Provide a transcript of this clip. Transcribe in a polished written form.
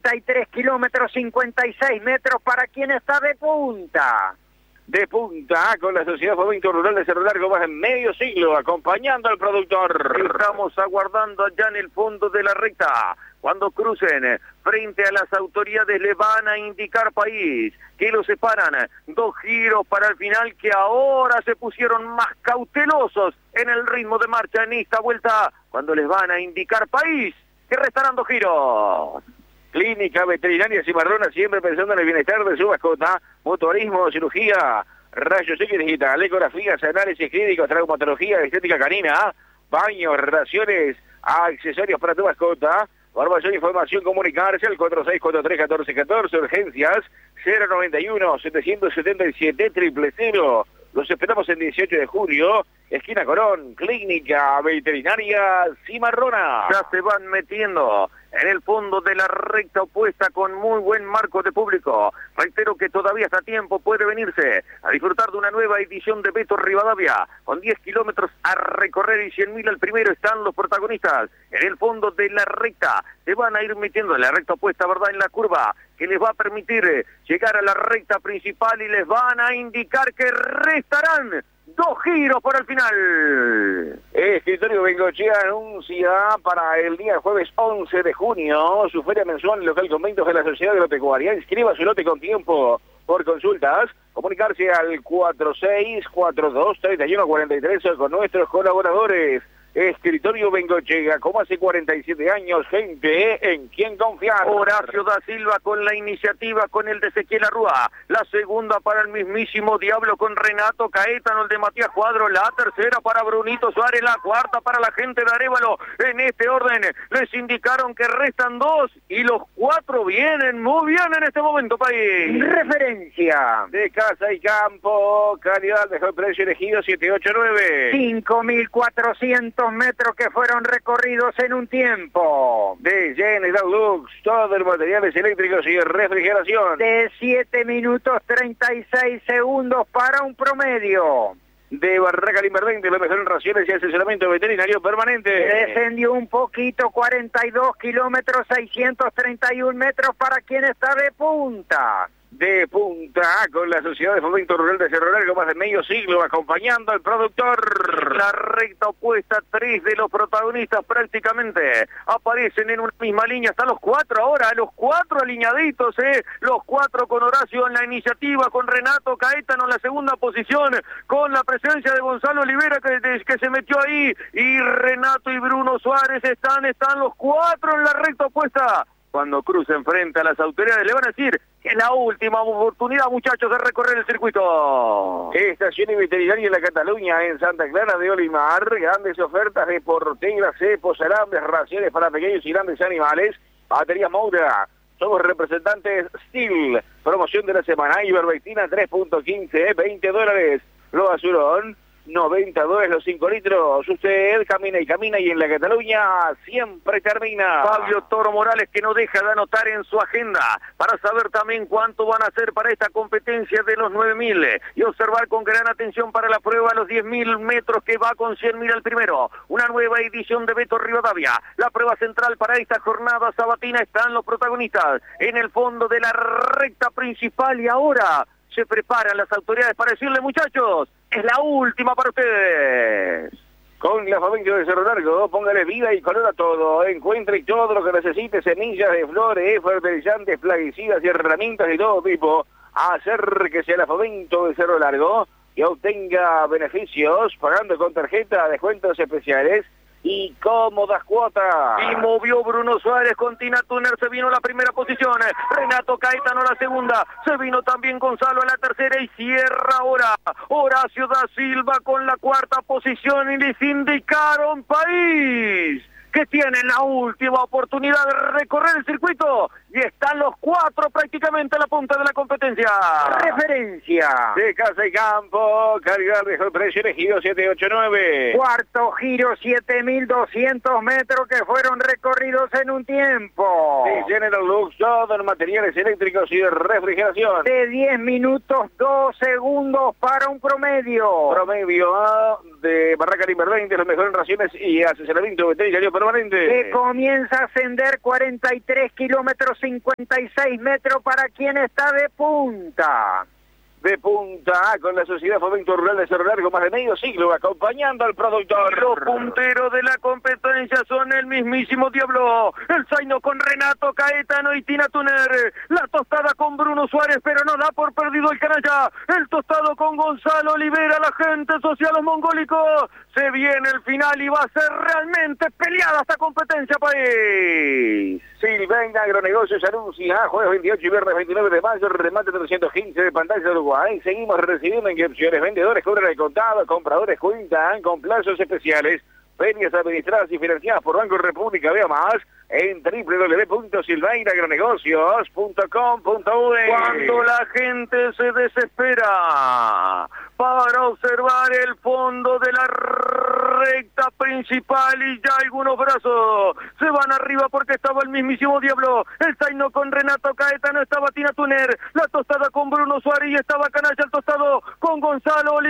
33 kilómetros 56 metros para quien está de punta. De punta con la Sociedad Fomento Rural de Cerro Largo, más de medio siglo acompañando al productor. Estamos aguardando allá en el fondo de la recta. Cuando crucen frente a las autoridades le van a indicar país, que los separan. 2 giros para el final que ahora se pusieron más cautelosos en el ritmo de marcha en esta vuelta. Cuando les van a indicar país, que restarán 2 giros. Clínica Veterinaria Cimarrona, siempre pensando en el bienestar de su mascota. Motorismo, cirugía, rayos X digital, ecografías, análisis clínicos, traumatología, estética canina, baños, raciones, accesorios para tu mascota. Para mayor información, comunicarse al 4643-1414, urgencias 091-777-000. Los esperamos el 18 de julio, esquina Colón, Clínica Veterinaria Cimarrona. Ya se van metiendo en el fondo de la recta opuesta con muy buen marco de público. Reitero que todavía está a tiempo, puede venirse a disfrutar de una nueva edición de Beto Rivadavia. Con 10 kilómetros a recorrer y 100.000 al primero están los protagonistas. En el fondo de la recta se van a ir metiendo en la recta opuesta, ¿verdad? En la curva que les va a permitir llegar a la recta principal y les van a indicar que restarán 2 giros por el final. Escritorio Bengochea anuncia para el día jueves 11 de junio su feria mensual en local conventos de la Sociedad Agropecuaria. Inscriba su lote con tiempo. Por consultas, comunicarse al 4642-3143 con nuestros colaboradores. Escritorio Bengochea, como hace 47 años, gente en quien confiar. Horacio da Silva con la iniciativa con el de Ezequiel Arrúa. La segunda para el mismísimo Diablo con Renato Caetano, el de Matías Cuadro. La tercera para Brunito Suárez. La cuarta para la gente de Arévalo. En este orden les indicaron que restan 2 y los 4 vienen muy bien en este momento, país. Referencia. De casa y campo, calidad, mejor precio elegido 789. 5.400 metros que fueron recorridos en un tiempo. De General Lux, todo el materiales eléctricos y refrigeración. De 7 minutos 36 segundos para un promedio. De Barraca Limberdente, lo mejor en raciones y asesoramiento veterinario permanente. Descendió un poquito, 42 kilómetros 631 metros para quien está de punta. De punta con la Sociedad de Fomento Rural de Cerro Largo, más de medio siglo acompañando al productor. La recta opuesta, 3 de los protagonistas prácticamente aparecen en una misma línea. Están los 4 ahora, los 4 alineaditos, los 4 con Horacio en la iniciativa, con Renato Caetano en la segunda posición, con la presencia de Gonzalo Olivera que se metió ahí, y Renato y Bruno Suárez están los 4 en la recta opuesta. Cuando crucen frente a las autoridades le van a decir que es la última oportunidad, muchachos, de recorrer el circuito. Estación y veterinaria en la Cataluña, en Santa Clara de Olimar. Grandes ofertas de porteras, cepos, alambres, raciones para pequeños y grandes animales. Batería Moura. Somos representantes Steel. Promoción de la semana. Ivermectina 3.15, $20. Lo Basurón, $90 los 5 litros. Usted camina y en la Cataluña siempre termina. Fabio Toro Morales, que no deja de anotar en su agenda para saber también cuánto van a hacer para esta competencia de los 9.000 y observar con gran atención para la prueba los 10.000 metros que va con 100.000 al primero. Una nueva edición de Beto Rivadavia. La prueba central para esta jornada sabatina están los protagonistas en el fondo de la recta principal y ahora se preparan las autoridades para decirle, muchachos, es la última para ustedes. Con la familia de Cerro Largo, póngale vida y color a todo. Encuentre todo lo que necesite, semillas de flores, fertilizantes, plaguicidas y herramientas de todo tipo. Acérquese a la Fomento de Cerro Largo y obtenga beneficios pagando con tarjeta, descuentos especiales y cómodas cuotas. Y movió Bruno Suárez con Tina Turner, se vino la primera posición. Renato Caetano la segunda, se vino también Gonzalo a la tercera y cierra ahora Horacio da Silva con la cuarta posición y les indicaron, país, que tienen la última oportunidad de recorrer el circuito y están los 4 prácticamente a la punta de la competencia. Referencia. De casa y campo, calidad, mejor precio elegido 789. Cuarto giro, 7.200 metros que fueron recorridos en un tiempo. De General Lux, todo en materiales eléctricos y de refrigeración. De 10 minutos 2 segundos para un promedio. Promedio de Barraca Limber 20, los mejores raciones y asesoramiento veterinario permanente. Que comienza a ascender 43 kilómetros 56 metros para quien está de punta. De punta con la Sociedad Fomento Rural de Cerro Largo, más de medio siglo, acompañando al productor. Los punteros de la competencia son el mismísimo Diablo, el Zaino con Renato Caetano y Tina Turner, la tostada con Bruno Suárez, pero no da por perdido el canalla, el tostado con Gonzalo Olivera, la gente social, los mongólicos. Se viene el final y va a ser realmente peleada esta competencia, país. Silvain Agronegocios anuncia jueves 28 y viernes 29 de mayo, remate 315 de pantalla de Uruguay. Seguimos recibiendo inscripciones, vendedores cobran el contado, compradores cuentan con plazos especiales, ferias administradas y financiadas por Banco República. Vea más en www.silvainagronegocios.com.uy. Cuando la gente se desespera para observar el fondo de la recta principal y ya algunos brazos se van arriba porque estaba el mismísimo Diablo, el Zaino con Renato Caetano, estaba Tina Turner, la tostada con Bruno Suárez y estaba Canalla, el tostado con Gonzalo Olivera.